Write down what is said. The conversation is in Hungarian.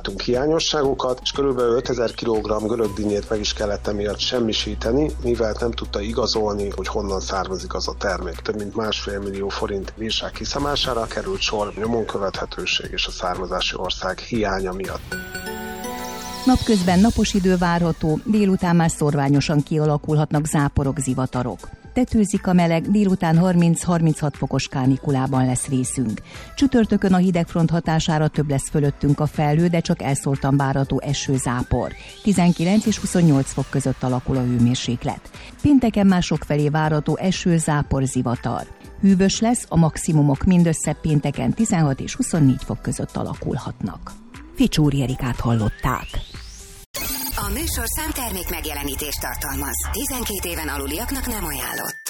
hiányosságokat, és kb. 5000 kg görögdínyét meg is kellett emiatt semmisíteni, mivel nem tudta igazolni, hogy honnan származik az a termék. Több mint 1,5 millió forint bírság kiszamására került sor nyomon követhetőség és a származási ország hiánya miatt. Napközben napos idő várható, délután már szorványosan kialakulhatnak záporok, zivatarok. Tetőzik a meleg, délután 30-36 fokos kánikulában lesz részünk. Csütörtökön a hidegfront hatására több lesz fölöttünk a felhő, de csak elszórtan várható eső-zápor. 19 és 28 fok között alakul a hőmérséklet. Pénteken már sokfelé várható eső-zápor, zivatar. Hűvös lesz, a maximumok mindössze pénteken 16 és 24 fok között alakulhatnak. Ficsúri Erikát hallották. A műsorszám termék megjelenítést tartalmaz. 12 éven aluliaknak nem ajánlott.